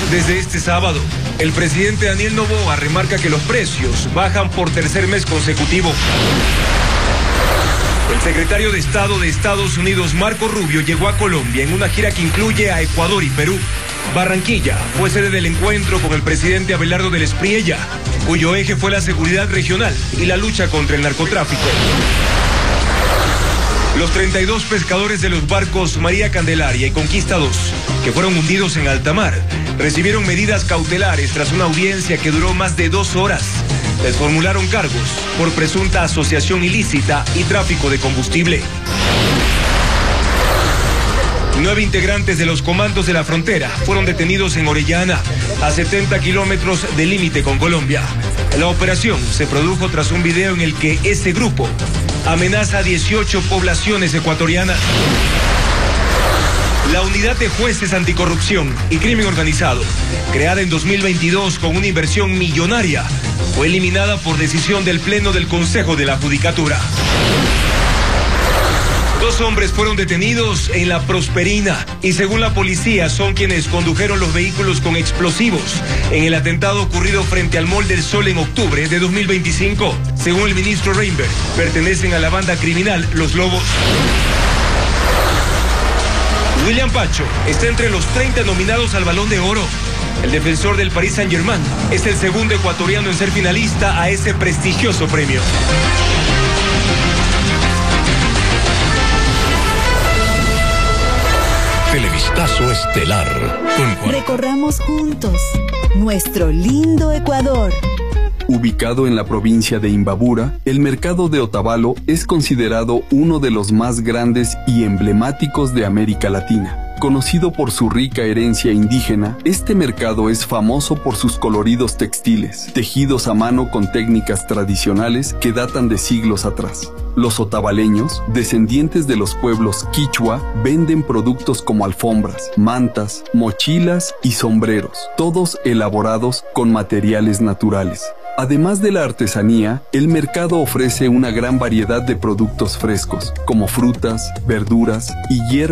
Desde este sábado, el presidente Daniel Noboa remarca que los precios bajan por tercer mes consecutivo. El secretario de Estado de Estados Unidos, Marco Rubio, llegó a Colombia en una gira que incluye a Ecuador y Perú. Barranquilla fue sede del encuentro con el presidente Abelardo del Espriella, cuyo eje fue la seguridad regional y la lucha contra el narcotráfico. Los 32 pescadores de los barcos María Candelaria y Conquista 2, que fueron hundidos en alta mar, recibieron medidas cautelares tras una audiencia que duró más de 2 horas. Les formularon cargos por presunta asociación ilícita y tráfico de combustible. 9 integrantes de los comandos de la frontera fueron detenidos en Orellana, a 70 kilómetros del límite con Colombia. La operación se produjo tras un video en el que ese grupo amenaza a 18 poblaciones ecuatorianas. La Unidad de Jueces Anticorrupción y Crimen Organizado, creada en 2022 con una inversión millonaria, fue eliminada por decisión del Pleno del Consejo de la Judicatura. 2 hombres fueron detenidos en La Prosperina y según la policía son quienes condujeron los vehículos con explosivos en el atentado ocurrido frente al Mall del Sol en octubre de 2025. Según el ministro Reinberg, pertenecen a la banda criminal Los Lobos. William Pacho está entre los 30 nominados al Balón de Oro. El defensor del Paris Saint-Germain es el segundo ecuatoriano en ser finalista a ese prestigioso premio. Televistazo estelar. Recorramos juntos nuestro lindo Ecuador. Ubicado en la provincia de Imbabura, el mercado de Otavalo es considerado uno de los más grandes y emblemáticos de América Latina. Conocido por su rica herencia indígena, este mercado es famoso por sus coloridos textiles, tejidos a mano con técnicas tradicionales que datan de siglos atrás. Los otavaleños, descendientes de los pueblos quichua, venden productos como alfombras, mantas, mochilas y sombreros, todos elaborados con materiales naturales. Además de la artesanía, el mercado ofrece una gran variedad de productos frescos, como frutas, verduras y hierbas